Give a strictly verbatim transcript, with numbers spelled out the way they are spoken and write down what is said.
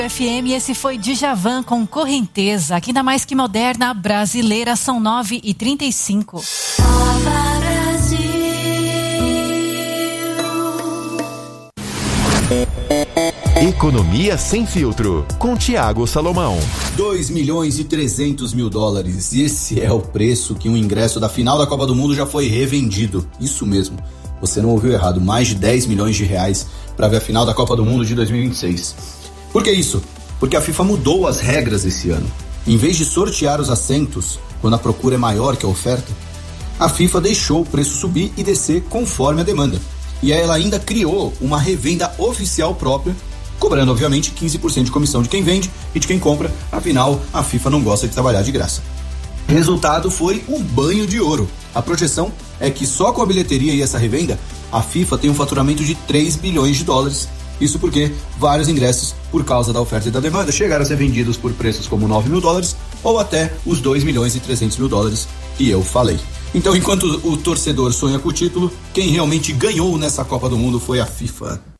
F M, esse foi Djavan com Correnteza, aqui na Mais Que Moderna Brasileira, são nove e trinta e cinco. Economia Sem Filtro, com Tiago Salomão. dois milhões e trezentos mil dólares. Esse é o preço que um ingresso da final da Copa do Mundo já foi revendido. Isso mesmo, você não ouviu errado, mais de dez milhões de reais para ver a final da Copa do Mundo de dois mil e vinte e seis. Por que isso? Porque a FIFA mudou as regras esse ano. Em vez de sortear os assentos quando a procura é maior que a oferta, a FIFA deixou o preço subir e descer conforme a demanda. E ela ainda criou uma revenda oficial própria, cobrando, obviamente, quinze por cento de comissão de quem vende e de quem compra, afinal, a FIFA não gosta de trabalhar de graça. Resultado foi um banho de ouro. A projeção é que só com a bilheteria e essa revenda, a FIFA tem um faturamento de três bilhões de dólares. Isso porque vários ingressos, por causa da oferta e da demanda, chegaram a ser vendidos por preços como nove mil dólares ou até os dois milhões e trezentos mil dólares que eu falei. Então, enquanto o torcedor sonha com o título, quem realmente ganhou nessa Copa do Mundo foi a FIFA.